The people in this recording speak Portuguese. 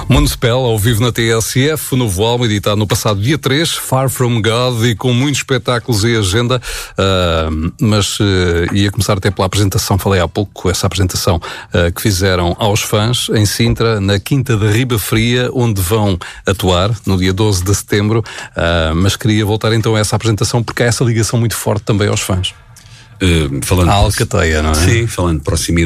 Municipal, ao vivo na TSF, o novo álbum editado no passado dia 3, Far From God, e com muitos espetáculos e agenda, mas ia começar até pela apresentação, falei há pouco, essa apresentação que fizeram aos fãs em Sintra, na Quinta da Riba Fria, onde vão atuar no dia 12 de setembro, mas queria voltar então a essa apresentação porque há essa ligação muito forte também aos fãs. Falando a Alcateia, não é? Sim, falando de proximidade.